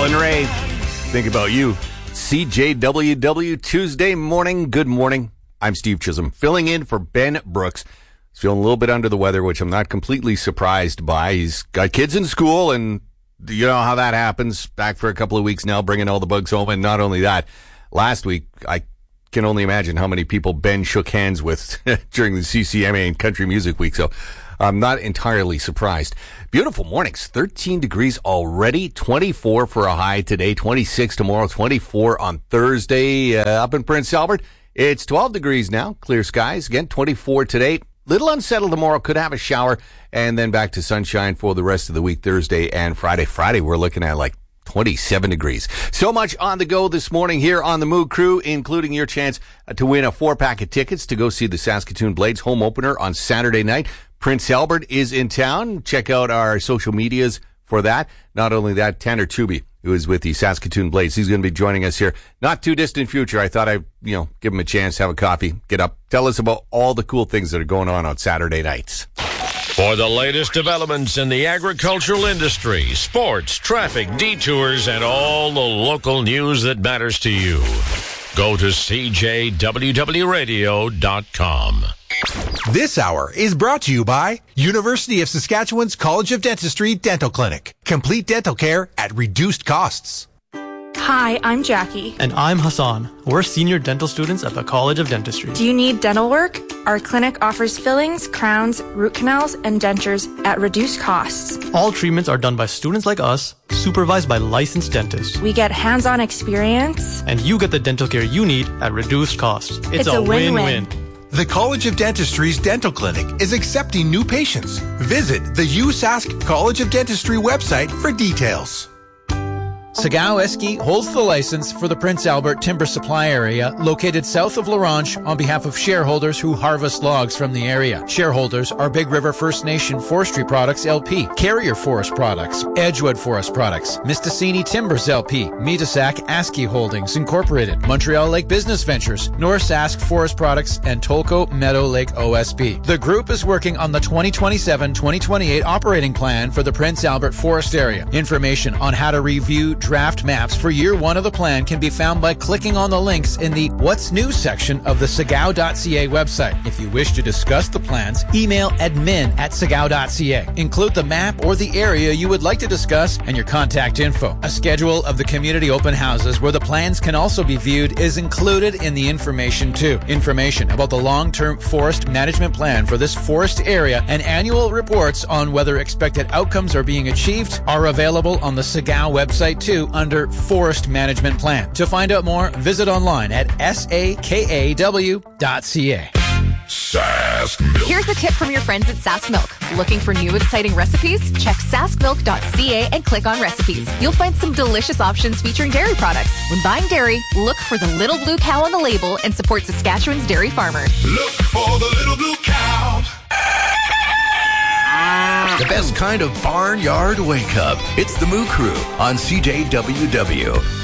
Paul and Ray, think about you. CJWW Tuesday morning. Good morning. I'm Steve Chisholm, filling in for Ben Brooks. He's feeling a little bit under the weather, which I'm not completely surprised by. He's got kids in school, and you know how that happens. Back for a couple of weeks now, bringing all the bugs home. And not only that, last week, I can only imagine how many people Ben shook hands with during the CCMA and Country Music Week. So I'm not entirely surprised. Beautiful mornings. 13 degrees already. 24 for a high today. 26 tomorrow. 24 on Thursday. Up in Prince Albert, it's 12 degrees now. Clear skies. Again, 24 today. Little unsettled tomorrow. Could have a shower. And then back to sunshine for the rest of the week, Thursday and Friday. Friday, we're looking at like 27 degrees. So much on the go this morning here on the Moog Crew, including your chance to win a 4-pack of tickets to go see the Saskatoon Blades home opener on Saturday night. Prince Albert is in town. Check out our social medias for that. Not only that, Tanner Tooby, who is with the Saskatoon Blades, he's going to be joining us here. Not too distant future. I thought I'd, give him a chance, have a coffee, get up, tell us about all the cool things that are going on Saturday nights. For the latest developments in the agricultural industry, sports, traffic, detours, and all the local news that matters to you, go to CJWWRadio.com. This hour is brought to you by University of Saskatchewan's College of Dentistry Dental Clinic. Complete dental care at reduced costs. Hi, I'm Jackie. And I'm Hassan. We're senior dental students at the College of Dentistry. Do you need dental work? Our clinic offers fillings, crowns, root canals, and dentures at reduced costs. All treatments are done by students like us, supervised by licensed dentists. We get hands-on experience. And you get the dental care you need at reduced costs. It's a win-win. The College of Dentistry's Dental Clinic is accepting new patients. Visit the USask College of Dentistry website for details. Sagao Esky holds the license for the Prince Albert Timber Supply Area located south of La Ronge on behalf of shareholders who harvest logs from the area. Shareholders are Big River First Nation Forestry Products LP, Carrier Forest Products, Edgewood Forest Products, Mistassini Timbers LP, Metasac Askey Holdings Incorporated, Montreal Lake Business Ventures, North Sask Forest Products, and Tolko Meadow Lake OSB. The group is working on the 2027-2028 operating plan for the Prince Albert Forest Area. Information on how to review draft maps for year one of the plan can be found by clicking on the links in the What's New section of the sagao.ca website. If you wish to discuss the plans, email admin@sagao.ca. Include the map or the area you would like to discuss and your contact info. A schedule of the community open houses where the plans can also be viewed is included in the information too. Information about the long-term forest management plan for this forest area and annual reports on whether expected outcomes are being achieved are available on the Sagao website too, under Forest Management Plan. To find out more, visit online at sakaw.ca. Sask Milk. Here's a tip from your friends at Sask Milk. Looking for new exciting recipes? Check saskmilk.ca and click on recipes. You'll find some delicious options featuring dairy products. When buying dairy, look for the little blue cow on the label and support Saskatchewan's dairy farmers. Look for the little blue cow. The best kind of barnyard wake-up. It's the Moo Crew on CJWW.